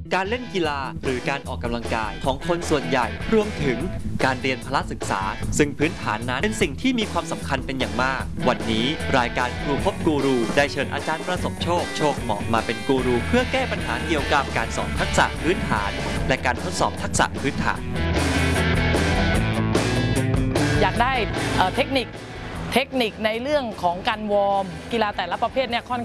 การเล่นกีฬาหรือการออกกำลังกายของคนส่วนใหญ่รวมถึงการเรียนพละศึกษาซึ่งพื้นฐานนั้นเป็นสิ่งที่มีความสำคัญเป็นอย่างมากวันนี้รายการครูพบกูรูได้เชิญอาจารย์ประสบโชคเหมาะมาเป็นกูรูเพื่อแก้ปัญหาเกี่ยวกับการสอนทักษะพื้นฐานและการทดสอบทักษะพื้นฐานอยากได้เทคนิคในเรื่องของการวอร์มกีฬาแต่ละประเภทเนี่ยค่อน